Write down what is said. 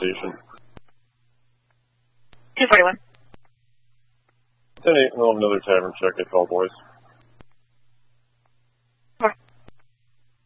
station. 241. 10-8, we'll have another tavern check at call, boys.